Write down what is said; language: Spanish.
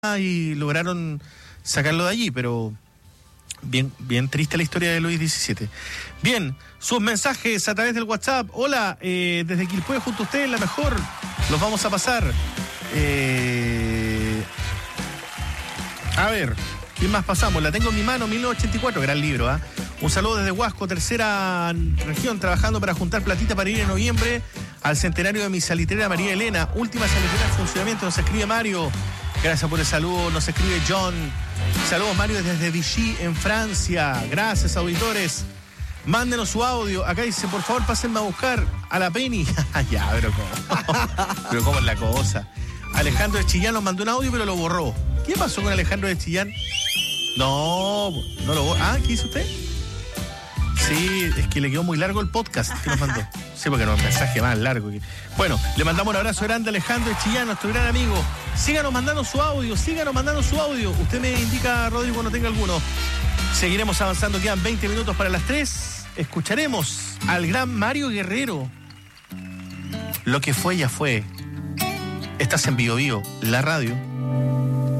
y lograron sacarlo de allí, pero bien triste la historia de Luis XVII. Bien, sus mensajes a través del WhatsApp. Hola, desde Quilpué junto a ustedes, la mejor. Los vamos a pasar. A ver, ¿quién más pasamos? La tengo en mi mano, 1984, gran libro, ¿eh? Un saludo desde Huasco, tercera región, trabajando para juntar platita para ir en noviembre al centenario de mi salitrera María Elena. Última salitrera en funcionamiento, nos escribe Mario. Gracias por el saludo, nos escribe John. Saludos, Mario, desde Vichy, en Francia. Gracias, auditores. Mándenos su audio. Acá dice, por favor, pásenme a buscar a la Penny. Ya, pero ¿cómo es la cosa? Alejandro de Chillán nos mandó un audio, pero lo borró. ¿Qué pasó con Alejandro de Chillán? No lo borró. Ah, ¿qué hizo usted? Sí, es que le quedó muy largo el podcast que nos mandó. Sí, porque no es un mensaje más largo. Bueno, le mandamos un abrazo grande a Alejandro de Chillán, nuestro gran amigo. Síganos mandando su audio. Usted me indica, Rodrigo, cuando tenga alguno. Seguiremos avanzando, quedan 20 minutos para las 3. Escucharemos al gran Mario Guerrero. Lo que fue ya fue. Estás en Bio Bio, la radio.